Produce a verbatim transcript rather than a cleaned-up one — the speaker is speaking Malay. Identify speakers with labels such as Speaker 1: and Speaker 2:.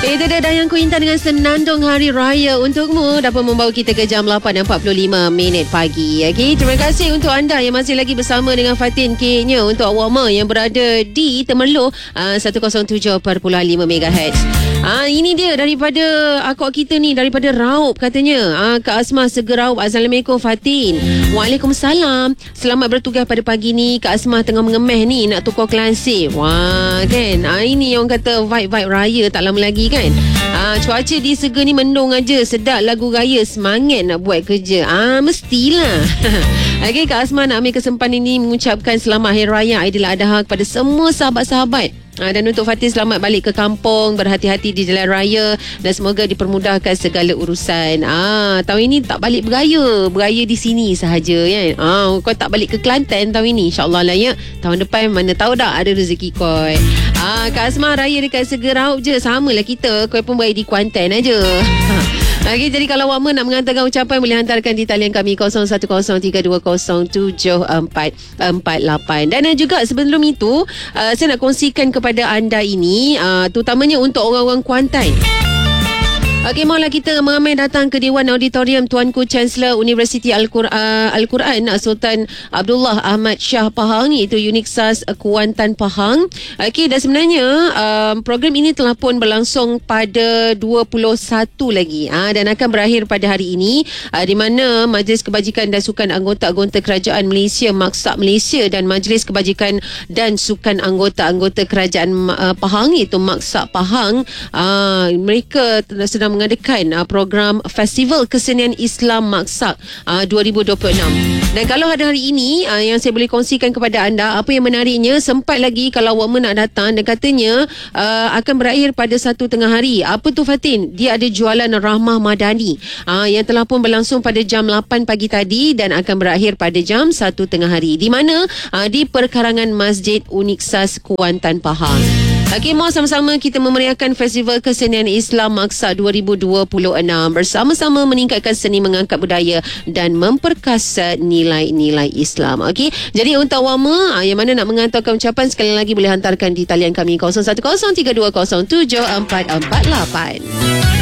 Speaker 1: Itu dia Dayang Kuintan dengan Senandung Hari Raya untukmu, dapat membawa kita ke jam lapan empat puluh lima minit pagi. Okay, terima kasih untuk anda yang masih lagi bersama dengan Fatin K-nya, untuk awak yang berada di Temerloh uh, seratus tujuh perpuluhan lima megahertz. Ah, ini dia daripada akak kita ni, daripada Raup katanya. Ah, Kak Asmah Segeraup. Assalamualaikum Fatin. Waalaikumsalam. Selamat bertugas pada pagi ni. Kak Asmah tengah mengemeh ni nak tukar kelansir. Wah, kan? Ah, ini yang kata vibe-vibe raya tak lama lagi kan? Ah, cuaca di Seger ni mendung aja. Sedap lagu raya, semangat nak buat kerja. Ah, mestilah. Okey, Kak Asmah nak ambil kesempatan ini mengucapkan selamat Hari Raya Aidiladha kepada semua sahabat-sahabat. Ha, dan untuk Fatin selamat balik ke kampung, berhati-hati di jalan raya dan semoga dipermudahkan segala urusan. Ah, tahun ini tak balik beraya, beraya di sini sahaja kan. Ah, kau tak balik ke Kelantan tahun ini, insya-Allah lah ya. Tahun depan mana tahu dah ada rezeki kau. Ah, Kak Asmah raya dekat Segeraup je, samalah kita. Kau pun beraya di Kuantan aja. Okey, jadi kalau awak nak menghantarkan ucapan, boleh hantarkan di talian kami kosong satu kosong tiga dua kosong tujuh empat empat lapan. Dan juga sebelum itu, uh, saya nak kongsikan kepada anda ini, uh, terutamanya untuk orang-orang Kuantan. Okey, malah kita mengamai datang ke Dewan Auditorium Tuanku Chancellor Universiti Al-Quran, uh, Al-Quran Sultan Abdullah Ahmad Shah Pahang, iaitu Uniksas Kuantan Pahang. Okey, dan sebenarnya um, program ini telah pun berlangsung pada dua puluh satu lagi uh, dan akan berakhir pada hari ini, uh, di mana Majlis Kebajikan dan Sukan Anggota-Anggota Kerajaan Malaysia Maksak Malaysia dan Majlis Kebajikan dan Sukan Anggota-Anggota Kerajaan uh, Pahang, iaitu Maksak Pahang, uh, mereka sedang mengadakan uh, program Festival Kesenian Islam Maksak uh, dua ribu dua puluh enam. Dan kalau ada hari ini uh, yang saya boleh kongsikan kepada anda, apa yang menariknya, sempat lagi kalau awak nak datang, dan katanya uh, akan berakhir pada satu tengah hari. Apa tu Fatin? Dia ada jualan Rahmah Madani uh, yang telah pun berlangsung pada jam lapan pagi tadi dan akan berakhir pada jam satu tengah hari. Di mana? Uh, di perkarangan Masjid Uniksas Kuantan Pahang. Okey, mau sama-sama kita memeriahkan Festival Kesenian Islam Maksak dua ribu dua puluh enam, bersama-sama meningkatkan seni, mengangkat budaya dan memperkasa nilai-nilai Islam. Okey, jadi untuk awam yang mana nak menghantarkan ucapan, sekali lagi boleh hantarkan di talian kami kosong satu kosong tiga dua kosong tujuh empat empat lapan.